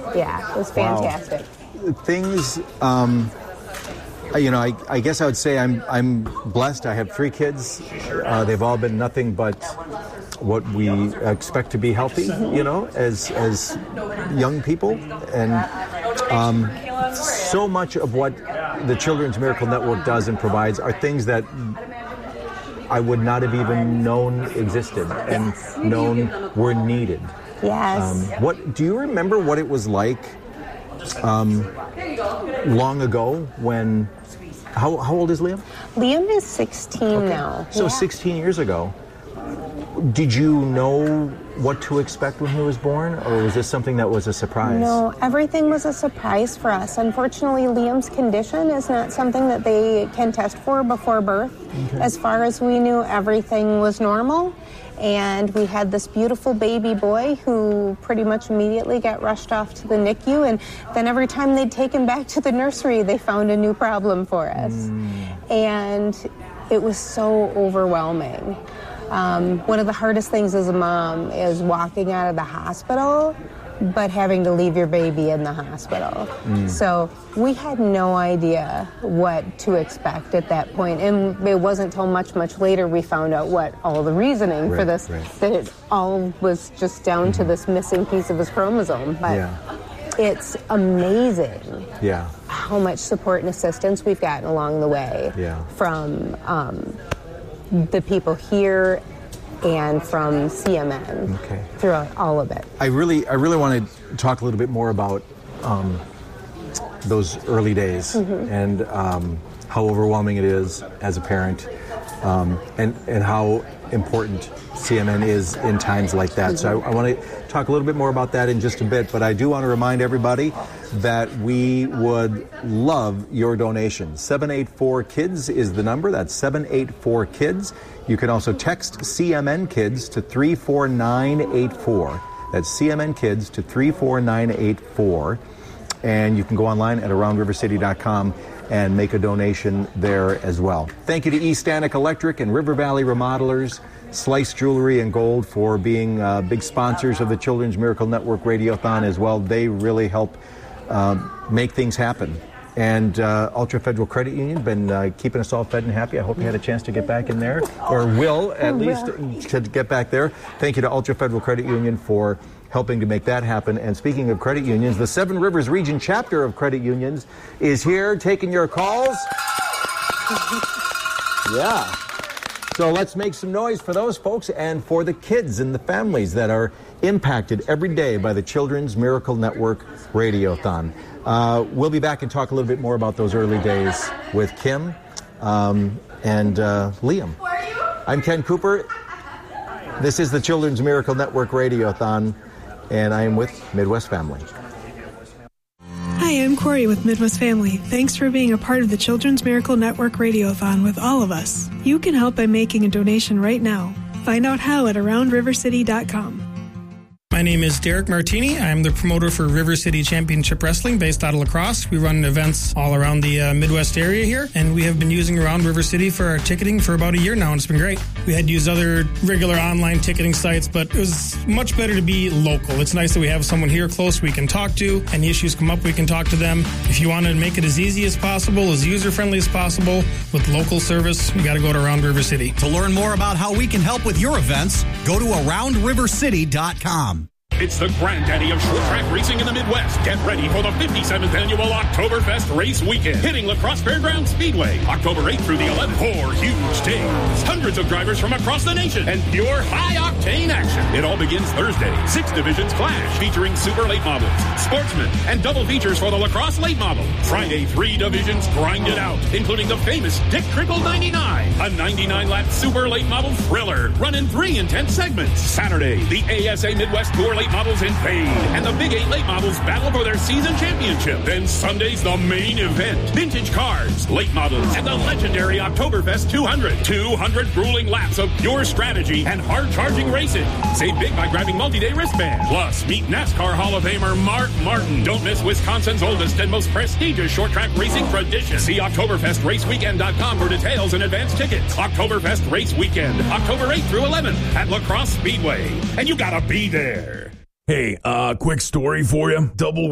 Yeah, it was fantastic. Wow. Things, I guess I would say I'm blessed. I have 3 kids. They've all been nothing but what we expect to be healthy, as young people. And so much of what the Children's Miracle Network does and provides are things that I would not have even known existed and known were needed. Yes. What do you remember what it was like long ago when... How old is Liam? Liam is 16 now. So 16 years ago. Did you know what to expect when he was born, or was this something that was a surprise? No, everything was a surprise for us. Unfortunately, Liam's condition is not something that they can test for before birth. Okay. As far as we knew, everything was normal. And we had this beautiful baby boy who pretty much immediately got rushed off to the NICU. And then every time they'd take him back to the nursery, they found a new problem for us. And it was so overwhelming. One of the hardest things as a mom is walking out of the hospital, but having to leave your baby in the hospital. So we had no idea what to expect at that point. And it wasn't until much, much later we found out what all the reasoning for this, that it all was just down to this missing piece of his chromosome. But it's amazing how much support and assistance we've gotten along the way from the people here and from CMN throughout all of it. I really want to talk a little bit more about those early days and how overwhelming it is as a parent and how important CMN is in times like that. So I want to talk a little bit more about that in just a bit, but I do want to remind everybody that we would love your donations. 784-KIDS is the number. That's 784-KIDS. You can also text CMN Kids to 34984. That's CMN Kids to 34984. And you can go online at AroundRiverCity.com and make a donation there as well. Thank you to East Stanek Electric and River Valley Remodelers, Slice Jewelry and Gold for being big sponsors of the Children's Miracle Network Radiothon as well. They really help make things happen. And Ultra Federal Credit Union been keeping us all fed and happy. I hope you had a chance to get back in there, or will at least to get back there. Thank you to Ultra Federal Credit Union for helping to make that happen. And speaking of credit unions, the Seven Rivers Region chapter of credit unions is here taking your calls. Yeah. So let's make some noise for those folks and for the kids and the families that are impacted every day by the Children's Miracle Network Radiothon. We'll be back and talk a little bit more about those early days with Kim and Liam. I'm Ken Cooper. This is the Children's Miracle Network Radiothon, and I am with Midwest Family. Hi, I'm Corey with Midwest Family. Thanks for being a part of the Children's Miracle Network Radiothon with all of us. You can help by making a donation right now. Find out how at AroundRiverCity.com. My name is Derek Martini. I'm the promoter for River City Championship Wrestling based out of La Crosse. We run events all around the Midwest area here, and we have been using Around River City for our ticketing for about a year now, and it's been great. We had to use other regular online ticketing sites, but it was much better to be local. It's nice that we have someone here close we can talk to. Any issues come up, we can talk to them. If you want to make it as easy as possible, as user-friendly as possible, with local service, you got to go to Around River City. To learn more about how we can help with your events, go to AroundRiverCity.com. It's the granddaddy of short track racing in the Midwest. Get ready for the 57th annual Oktoberfest Race Weekend, hitting La Crosse Fairgrounds Speedway, October 8th through the 11th. 4 huge days, hundreds of drivers from across the nation, and pure high-octane action. It all begins Thursday. 6 divisions clash, featuring super late models, sportsmen, and double features for the La Crosse late model. Friday, 3 divisions grind it out, including the famous Dick Trickle 99, a 99-lap super late model thriller, run in 3 intense segments. Saturday, the ASA Midwest Tour late models in fade, and the Big 8 late models battle for their season championship. Then Sunday's the main event. Vintage cars, late models, and the legendary Oktoberfest 200. 200 grueling laps of pure strategy and hard-charging racing. Save big by grabbing multi-day wristbands. Plus, meet NASCAR Hall of Famer Mark Martin. Don't miss Wisconsin's oldest and most prestigious short-track racing tradition. See OktoberfestRaceWeekend.com for details and advance tickets. Oktoberfest Race Weekend, October 8th through 11th at La Crosse Speedway. And you gotta be there. Hey, quick story for you. Double